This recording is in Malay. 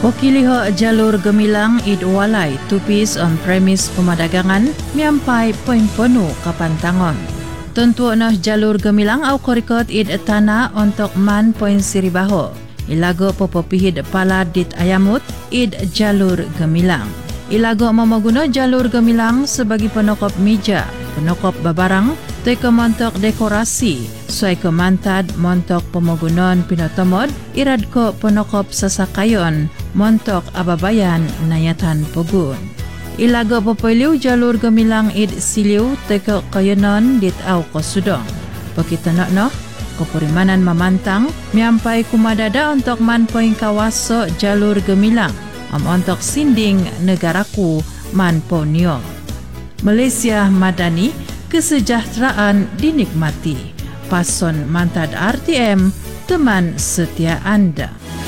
Wakiliho jalur gemilang id walai tupis on premis pemadagangan miampai poin penuh kapantangon. Tentu nah jalur gemilang au korikot id tanah untuk man poin siribaho. Ilago popopihid pala dit ayamut id jalur gemilang. Ilago memaguna jalur gemilang sebagai penokop meja, penokop babarang, teka montok dekorasi, suai ke mantad montok pemagunan pinotomod, irad ko penokop sasakayon, montok ababayan nayatan pogun. Ilago popoiliw jalur gemilang id siliw teka kayonon dit au kosudong. Pakita no, kepurimanan mamantang, miampai kumadada untuk manpoing kawaso jalur gemilang, untuk sinding negaraku manponyo. Malaysia Madani, kesejahteraan dinikmati. Pason mantad RTM, teman setia anda.